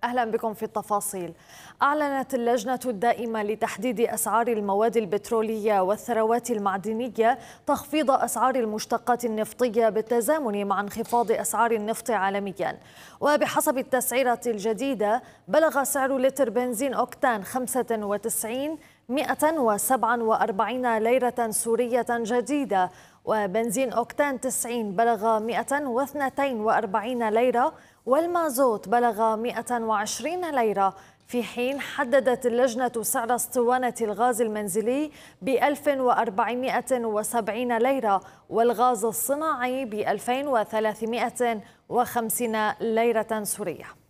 أهلا بكم في التفاصيل. أعلنت اللجنة الدائمة لتحديد أسعار المواد البترولية والثروات المعدنية تخفيض أسعار المشتقات النفطية بالتزامن مع انخفاض أسعار النفط عالميا. وبحسب التسعيرة الجديدة بلغ سعر لتر بنزين أوكتان 95 147 ليرة سورية جديدة، وبنزين أوكتان 90 بلغ 142 ليرة، والمازوت بلغ 120 ليرة، في حين حددت اللجنة سعر اسطوانة الغاز المنزلي ب 1470 ليرة والغاز الصناعي ب 2350 ليرة سورية.